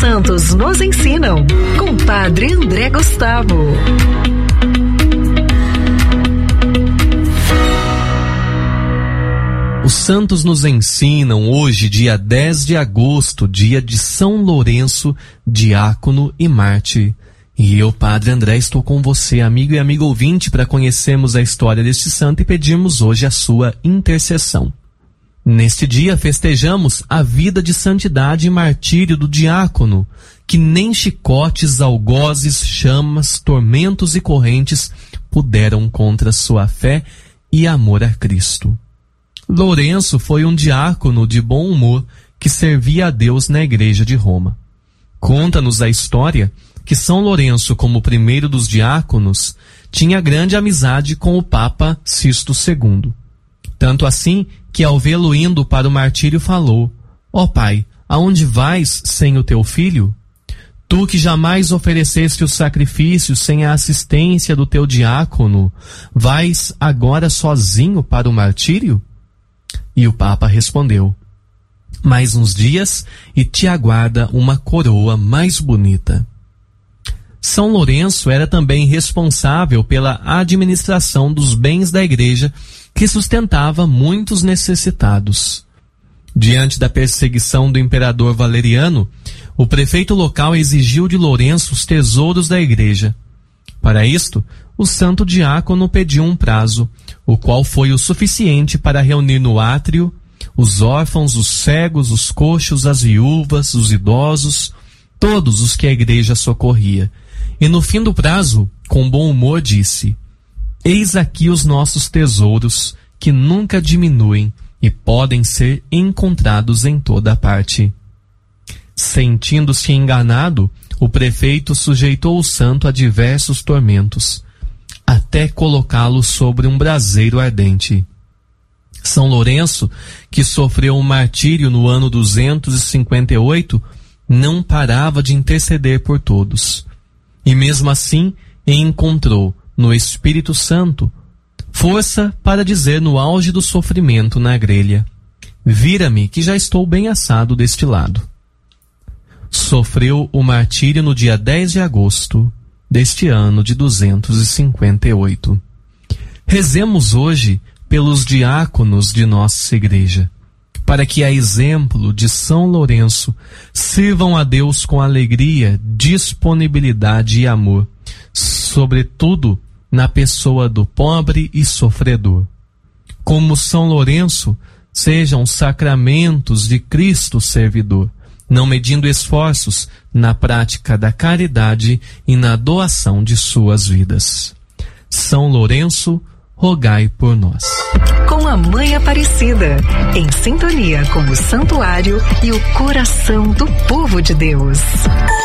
santos nos ensinam, com Padre André Gustavo. Os santos nos ensinam hoje, dia 10 de agosto, dia de São Lourenço, diácono e mártir. E eu, Padre André, estou com você, amigo e amigo ouvinte, para conhecermos a história deste santo e pedirmos hoje a sua intercessão. Neste dia festejamos a vida de santidade e martírio do diácono, que nem chicotes, algozes, chamas, tormentos e correntes puderam contra sua fé e amor a Cristo. Lourenço foi um diácono de bom humor que servia a Deus na igreja de Roma. Conta-nos a história que São Lourenço, como primeiro dos diáconos, tinha grande amizade com o Papa Sisto II. Tanto assim que, ao vê-lo indo para o martírio, falou: ó Pai, aonde vais sem o teu filho? Tu que jamais ofereceste o sacrifício sem a assistência do teu diácono, vais agora sozinho para o martírio? E o Papa respondeu: mais uns dias e te aguarda uma coroa mais bonita. São Lourenço era também responsável pela administração dos bens da igreja, que sustentava muitos necessitados. Diante da perseguição do imperador Valeriano, o prefeito local exigiu de Lourenço os tesouros da igreja. Para isto, o santo diácono pediu um prazo, o qual foi o suficiente para reunir no átrio os órfãos, os cegos, os coxos, as viúvas, os idosos, todos os que a igreja socorria. E no fim do prazo, com bom humor, disse: eis aqui os nossos tesouros, que nunca diminuem e podem ser encontrados em toda parte. Sentindo-se enganado, o prefeito sujeitou o santo a diversos tormentos, até colocá-lo sobre um braseiro ardente. São Lourenço, que sofreu um martírio no ano 258, não parava de interceder por todos. E mesmo assim encontrou no Espírito Santo força para dizer no auge do sofrimento na grelha: vira-me que já estou bem assado deste lado. Sofreu o martírio no dia 10 de agosto deste ano de 258. Rezemos hoje pelos diáconos de nossa igreja, para que, a exemplo de São Lourenço, sirvam a Deus com alegria, disponibilidade e amor, sobretudo na pessoa do pobre e sofredor. Como São Lourenço, sejam sacramentos de Cristo servidor, não medindo esforços na prática da caridade e na doação de suas vidas. São Lourenço, rogai por nós. Com a Mãe Aparecida, em sintonia com o santuário e o coração do povo de Deus.